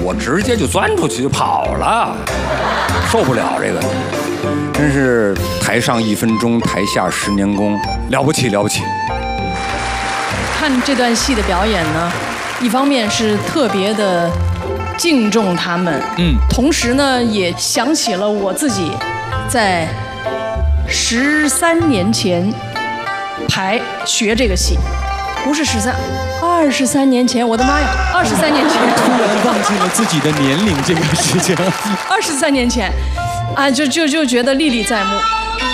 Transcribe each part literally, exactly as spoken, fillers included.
我直接就钻出去就跑了，受不了这个，真是台上一分钟，台下十年功，了不起了不起。 看这段戏的表演呢，一方面是特别的敬重他们，嗯，同时呢也想起了我自己在十三年前排学这个戏，不是十三，二十三年前，我的妈呀，二十三年前， 突然忘记了自己的年龄这个事情， 二十三年前，啊，就就就觉得历历在目。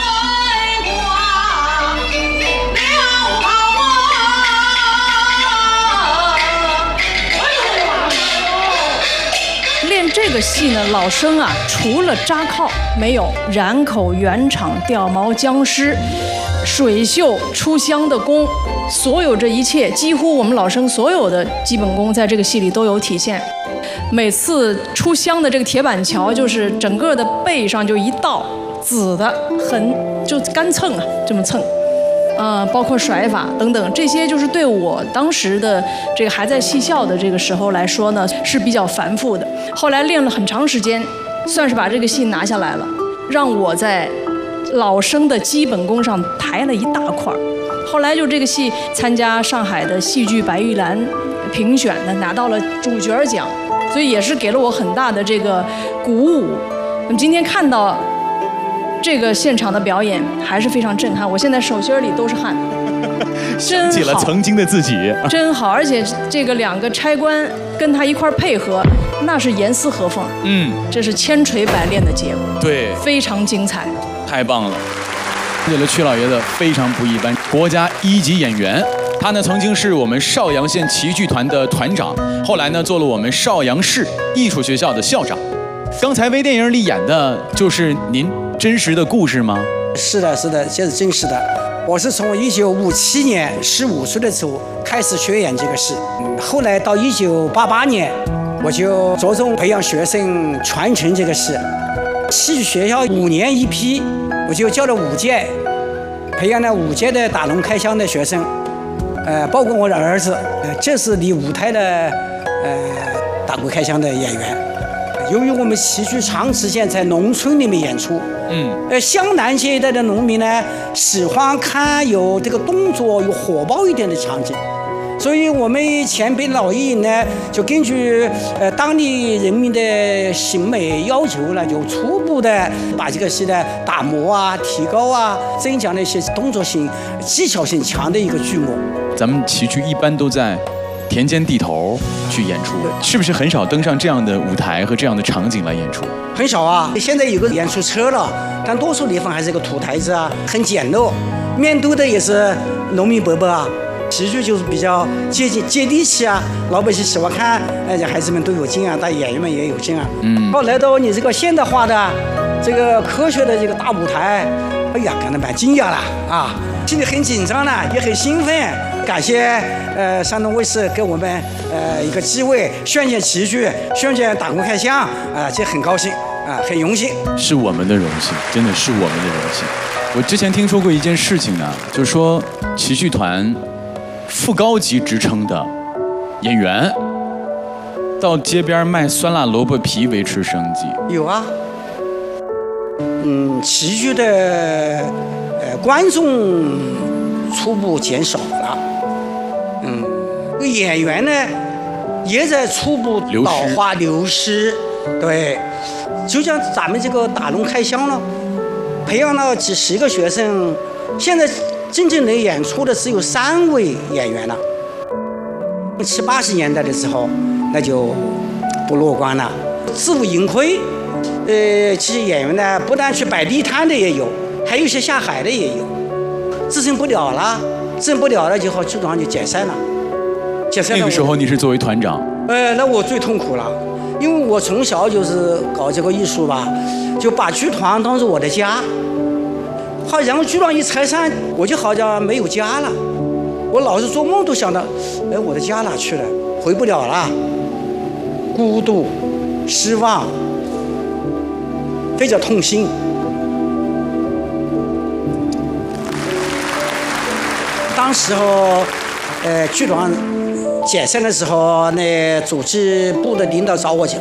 练这个戏呢，老生啊，除了扎靠，没有染口、圆场、掉毛、僵尸、水袖、出香的功，所有这一切，几乎我们老生所有的基本功，在这个戏里都有体现。每次出香的这个铁板桥，就是整个的背上就一道紫的，很就干蹭啊，这么蹭。呃，包括甩法等等，这些就是对我当时的这个还在戏校的这个时候来说呢，是比较繁复的。后来练了很长时间，算是把这个戏拿下来了，让我在老生的基本功上抬了一大块儿。后来就这个戏参加上海的戏剧白玉兰评选的，拿到了主角奖，所以也是给了我很大的这个鼓舞。那么今天看到这个现场的表演还是非常震撼，我现在手心里都是汗， 想起了曾经的自己， 真好。而且这个两个差官跟他一块配合，那是严丝合缝，嗯，这是千锤百炼的结果， 对， 非常精彩， 太棒了。给了曲老爷子非常不一般，国家一级演员。他呢曾经是我们邵阳县棋剧团的团长，后来呢做了我们邵阳市艺术学校的校长。刚才微电影里演的就是您真实的故事吗？ 是的，是的，这是真实的。我是从一九五七年十五岁的时候开始学演这个戏，后来到一九八八年，我就着重培养学生传承这个戏。戏剧学校五年一批，我就教了五届，培养了五届的打龙开箱的学生，呃，包括我的儿子，呃，这是离舞台的呃打鼓开箱的演员。由于我们戏剧长时间在农村里面演出，嗯，呃，湘南这一带的农民呢，喜欢看有这个动作、有火爆一点的场景，所以我们前辈老艺人呢，就根据呃当地人民的审美要求呢，就初步的把这个戏呢打磨啊、提高啊，增加了一些动作性、技巧性强的一个剧目。 咱们棋剧一般都在田间地头去演出，是不是很少登上这样的舞台和这样的场景来演出？ 很少啊，现在有个演出车了，但多数地方还是个土台子啊，很简陋，面对的也是农民伯伯啊。戏剧就是比较接近接地气啊，老百姓喜欢看，而且孩子们都有劲啊，但演员们也有劲啊。嗯。后来到你这个现代化的、这个科学的这个大舞台，哎呀，感到蛮惊讶了啊，心里很紧张了，也很兴奋。感谢呃山东卫视给我们呃一个机会宣讲棋剧，宣讲打鼓开箱啊、呃，这很高兴啊、呃，很荣幸。 是我们的荣幸，真的是我们的荣幸。我之前听说过一件事情呢，就是说棋剧团副高级职称的演员到街边卖酸辣萝卜皮维持生计。 有啊，嗯，棋剧的呃观众初步减少了，嗯，演员呢也在初步老化流失，对，就像咱们这个打龙开箱了，培养了几十个学生，现在真正能演出的只有三位演员了。七八十年代的时候，那就不乐观了，自负盈亏。呃，其实演员呢，不但去摆地摊的也有，还有一些下海的也有。支撑不了了，支撑不了了就好，剧团就解散了。解散了。 那个时候你是作为团长？ 呃，那我最痛苦了，因为我从小就是搞这个艺术吧，就把剧团当做我的家。好，然后剧团一拆散，我就好像没有家了。我老是做梦都想到，哎，我的家哪去了？回不了了，孤独、失望，非常痛心。当时候，呃，剧团解散的时候，那组织部的领导找我去